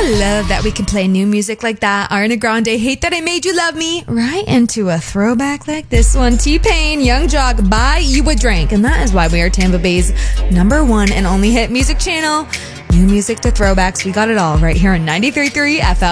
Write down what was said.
love that we can play new music like that. Ariana Grande, Hate That I Made You Love Me, right into a throwback like this one. T-Pain, Young Jock, Buy You a Drink. And that is why we are Tampa Bay's #1 and only hit music channel. New music to throwbacks, we got it all right here on 93.3 FM.